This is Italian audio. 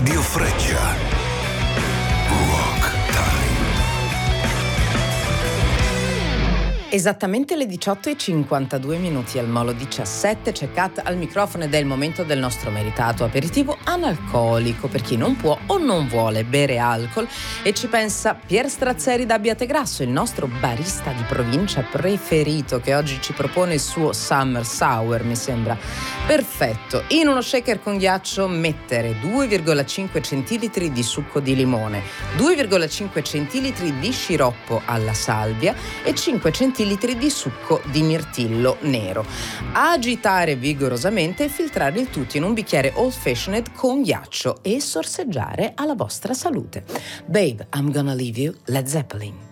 Radio Freccia. Rock Time. Esattamente le 18:52 al Molo 17, c'è Kat al microfono ed è il momento del nostro meritato aperitivo analcolico per chi non può o non vuole bere alcol e ci pensa Pier Strazzeri da Abbiategrasso, il nostro barista di provincia preferito, che oggi ci propone il suo Summer Sour. Mi sembra perfetto. In uno shaker con ghiaccio mettere 2,5 centilitri di succo di limone, 2,5 centilitri di sciroppo alla salvia e 5 centilitri di succo di mirtillo nero. Agitare vigorosamente e filtrare il tutto in un bicchiere old fashioned con ghiaccio e sorseggiare alla vostra salute. Babe, I'm gonna leave you, Led Zeppelin.